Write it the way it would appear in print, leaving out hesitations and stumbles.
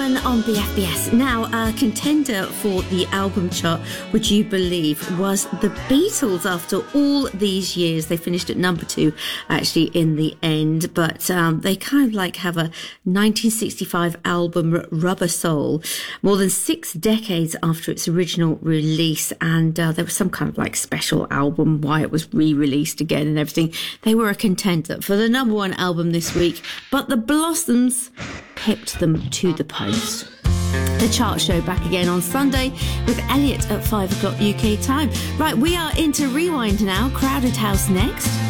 On BFBS. Now, a contender for the album chart, would you believe, was the Beatles. After all these years, they finished at number 2, actually, in the end. But they kind of like have a 1965 album, Rubber Soul, more than 6 decades after its original release. And there was some kind of like special album, why it was re-released again and everything. They were a contender for the number 1 album this week, but the Blossoms pipped them to the post. The chart show back again on Sunday with Elliot at 5 o'clock UK time. Right, we are into Rewind now. Crowded House next.